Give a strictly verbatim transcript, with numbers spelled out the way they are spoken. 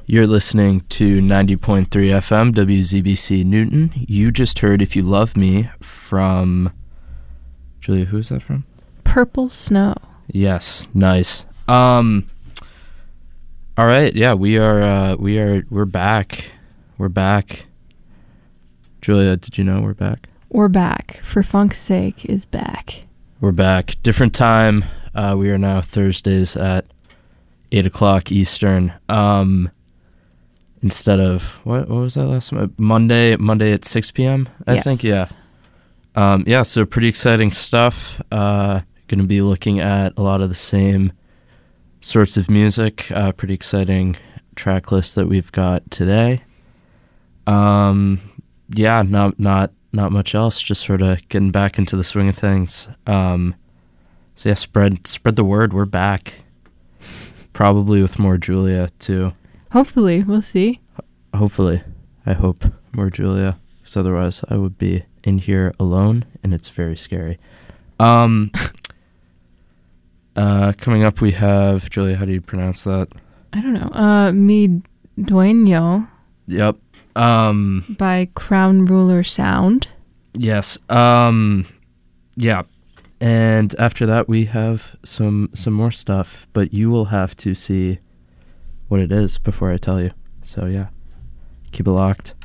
You're listening to ninety point three F M, W Z B C Newton. You just heard If You Love Me from... Julia, who is that from? Purple Snow. Yes, nice. Um, all right, yeah, we are, uh, we are, we're back. We're back. Julia, did you know we're back? We're back. For Funk's Sake is back. We're back. Different time. Uh, we are now Thursdays at eight o'clock Eastern. Um... Instead of, what what was that last one? Monday, Monday at six p.m., I yes. think, yeah. Um, yeah, so pretty exciting stuff. Uh, going to be looking at a lot of the same sorts of music. Uh, pretty exciting track list that we've got today. Um, yeah, not not not much else, just sort of getting back into the swing of things. Um, so yeah, spread spread the word, we're back. Probably with more Julia, too. Hopefully, we'll see. Hopefully. I hope more Julia, because otherwise I would be in here alone, and it's very scary. Um, uh, coming up, we have, Julia, how do you pronounce that? I don't know. Uh, Mi Dueño. Yep. Um, by Crown Ruler Sound. Yes. Um, yeah. And after that, we have some some more stuff, but you will have to see what it is before I tell you. So yeah, keep it locked.